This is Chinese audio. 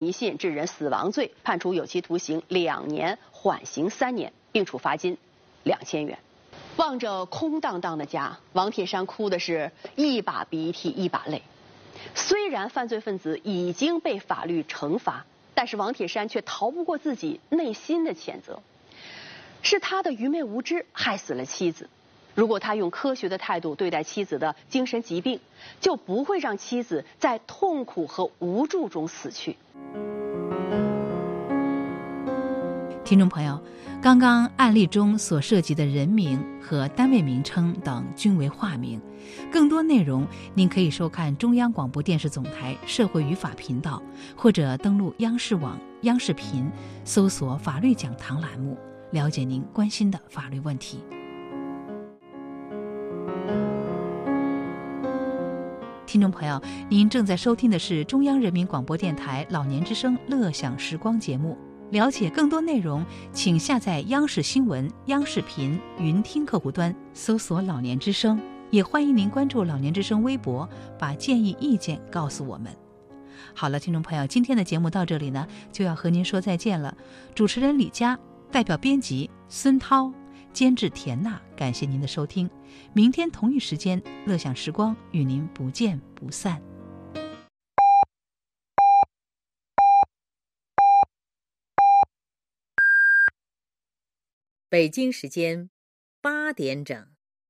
迷信致人死亡罪，判处有期徒刑2年，缓刑3年，并处罚金2000元。望着空荡荡的家，王铁山哭的是一把鼻涕一把泪。虽然犯罪分子已经被法律惩罚，但是王铁山却逃不过自己内心的谴责。是他的愚昧无知害死了妻子。如果他用科学的态度对待妻子的精神疾病，就不会让妻子在痛苦和无助中死去。 听众朋友，刚刚案例中所涉及的人名和单位名称等均为化名。更多内容您可以收看中央广播电视总台社会与法频道，或者登录央视网、央视频，搜索法律讲堂栏目，了解您关心的法律问题。听众朋友，您正在收听的是中央人民广播电台老年之声乐享时光节目。了解更多内容，请下载央视新闻、央视频云听客户端，搜索老年之声。也欢迎您关注老年之声微博，把建议意见告诉我们。好了，听众朋友，今天的节目到这里呢，就要和您说再见了。主持人李佳，代表编辑孙涛，监制田娜，感谢您的收听。明天同一时间，乐享时光与您不见不散。 北京时间8点整。